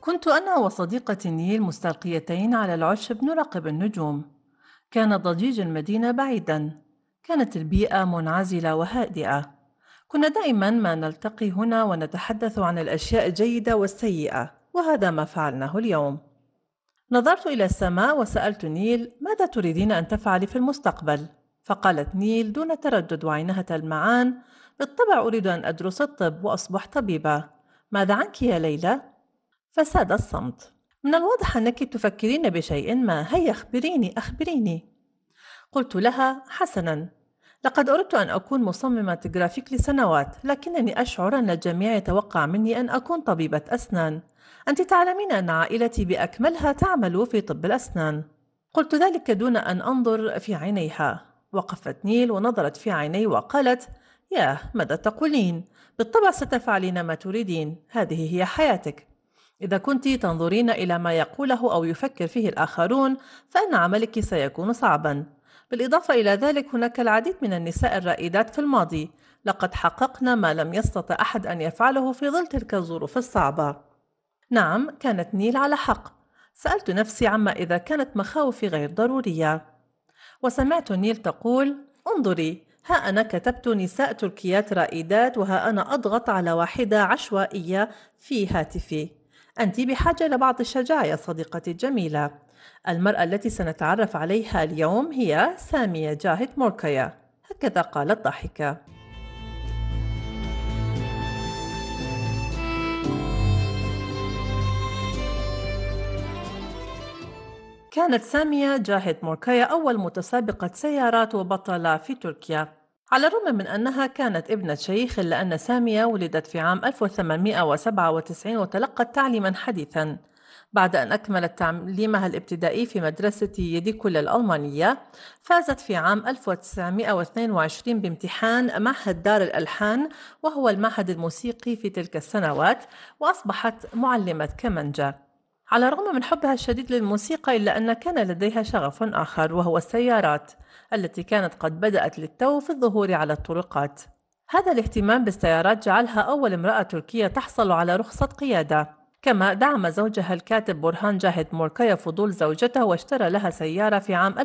كنت أنا وصديقتي نيل مستلقيتين على العشب نراقب النجوم. كان ضجيج المدينة بعيدا. كانت البيئة منعزلة وهادئة. كنا دائما ما نلتقي هنا ونتحدث عن الأشياء الجيدة والسيئة، وهذا ما فعلناه اليوم. نظرت إلى السماء وسألت نيل: ماذا تريدين أن تفعلي في المستقبل؟ فقالت نيل دون تردد وعينها تلمعان: بالطبع أريد أن أدرس الطب وأصبح طبيبة. ماذا عنك يا ليلى؟ فساد الصمت. من الواضح أنك تفكرين بشيء ما، هيا أخبريني. قلت لها: حسنا، لقد أردت أن أكون مصممة جرافيك لسنوات، لكنني أشعر أن الجميع يتوقع مني أن أكون طبيبة أسنان. أنت تعلمين أن عائلتي بأكملها تعمل في طب الأسنان. قلت ذلك دون أن أنظر في عينيها. وقفت نيل ونظرت في عيني وقالت: ياه، ماذا تقولين؟ بالطبع ستفعلين ما تريدين، هذه هي حياتك. إذا كنت تنظرين إلى ما يقوله أو يفكر فيه الآخرون، فإن عملك سيكون صعبا. بالإضافة إلى ذلك، هناك العديد من النساء الرائدات في الماضي لقد حققن ما لم يستطع أحد أن يفعله في ظل تلك الظروف الصعبة. نعم، كانت نيل على حق. سألت نفسي عما إذا كانت مخاوفي غير ضرورية. وسمعت نيل تقول: انظري، ها أنا كتبت نساء تركيات رائدات، وها أنا أضغط على واحدة عشوائية في هاتفي. أنت بحاجة لبعض الشجاعة يا صديقتي الجميلة. المرأة التي سنتعرف عليها اليوم هي سامية جاهد موركيا. هكذا قالت ضاحكة. كانت سامية جاهد موركيا أول متسابقة سيارات وبطلة في تركيا. على الرغم من أنها كانت ابنة شيخ، إلا أن سامية ولدت في عام 1897 وتلقت تعليما حديثا. بعد أن أكملت تعليمها الابتدائي في مدرسة يديكول الألمانية، فازت في عام 1922 بامتحان معهد دار الألحان، وهو المعهد الموسيقي في تلك السنوات، وأصبحت معلمة كمانجا. على الرغم من حبها الشديد للموسيقى، إلا أن كان لديها شغف آخر، وهو السيارات التي كانت قد بدأت للتو في الظهور على الطرقات. هذا الاهتمام بالسيارات جعلها أول امرأة تركية تحصل على رخصة قيادة. كما دعم زوجها الكاتب برهان جاهد موركيا فضول زوجته، واشترى لها سيارة في عام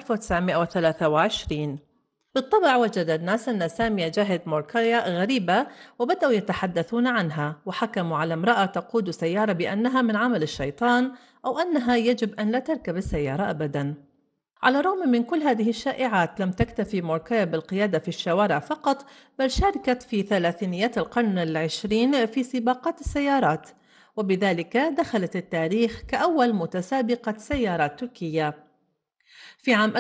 1923. بالطبع وجد الناس أن سامية جاهد موركيا غريبة، وبدأوا يتحدثون عنها، وحكموا على امرأة تقود سيارة بأنها من عمل الشيطان، أو أنها يجب أن لا تركب السيارة أبدا. على الرغم من كل هذه الشائعات، لم تكتفي موركيا بالقيادة في الشوارع فقط، بل شاركت في ثلاثينيات القرن العشرين في سباقات السيارات، وبذلك دخلت التاريخ كأول متسابقة سيارات تركية. في عام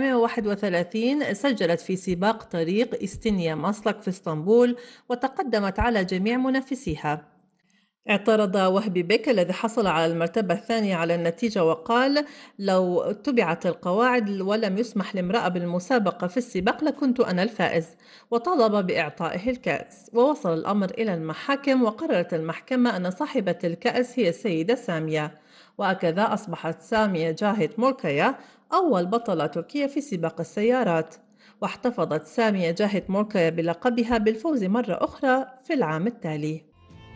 1931 سجلت في سباق طريق إستنيا ماسلك في اسطنبول، وتقدمت على جميع منافسيها. اعترض وهبي بك الذي حصل على المرتبة الثانية على النتيجة، وقال: لو اتبعت القواعد ولم يسمح لامرأة بالمسابقة في السباق لكنت أنا الفائز، وطالب بإعطائه الكأس. ووصل الأمر إلى المحاكم، وقررت المحكمة أن صاحبة الكأس هي السيدة سامية، وهكذا أصبحت سامية جاهد موركيا أول بطلة تركية في سباق السيارات. واحتفظت سامية جاهد موركيا بلقبها بالفوز مرة أخرى في العام التالي.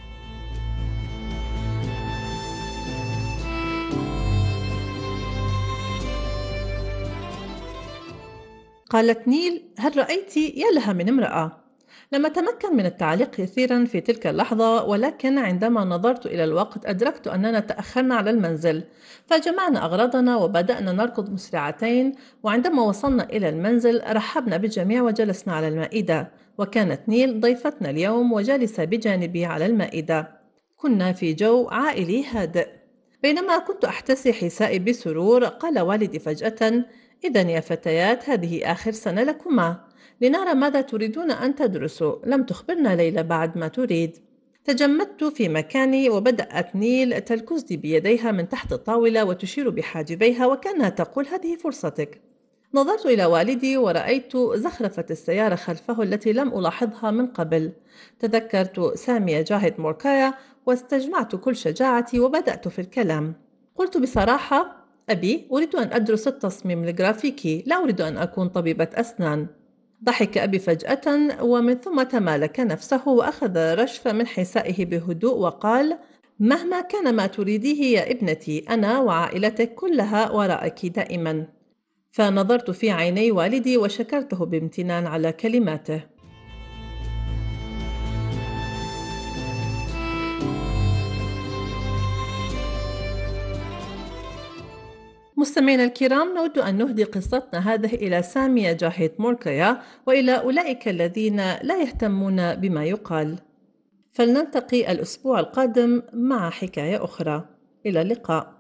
قالت نيل: هل رأيت يا لها من امرأة؟ لم أتمكن من التعليق كثيرا في تلك اللحظة، ولكن عندما نظرت إلى الوقت أدركت أننا تأخرنا على المنزل، فجمعنا أغراضنا وبدأنا نركض مسرعتين. وعندما وصلنا إلى المنزل رحبنا بالجميع وجلسنا على المائدة، وكانت نيل ضيفتنا اليوم وجالسة بجانبي على المائدة. كنا في جو عائلي هادئ. بينما كنت أحتسي حسائي بسرور، قال والدي فجأة: إذن يا فتيات، هذه آخر سنة لكما، لنرى ماذا تريدون أن تدرسوا. لم تخبرنا ليلى بعد ما تريد. تجمدت في مكاني، وبدأت نيل تلكزني بيديها من تحت الطاولة وتشير بحاجبيها وكأنها تقول: هذه فرصتك. نظرت إلى والدي ورأيت زخرفة السيارة خلفه التي لم ألاحظها من قبل. تذكرت سامية جاهد موركايا، واستجمعت كل شجاعتي وبدأت في الكلام. قلت بصراحة: أبي، أريد أن أدرس التصميم الجرافيكي، لا أريد أن أكون طبيبة أسنان. ضحك أبي فجأة، ومن ثم تمالك نفسه وأخذ رشفة من حسائه بهدوء وقال: مهما كان ما تريديه يا ابنتي، أنا وعائلتك كلها وراءك دائما. فنظرت في عيني والدي وشكرته بامتنان على كلماته. مستمعينا الكرام، نود أن نهدي قصتنا هذه إلى سامية جاهيت موركيا وإلى أولئك الذين لا يهتمون بما يقال. فلنلتقي الأسبوع القادم مع حكاية أخرى. إلى اللقاء.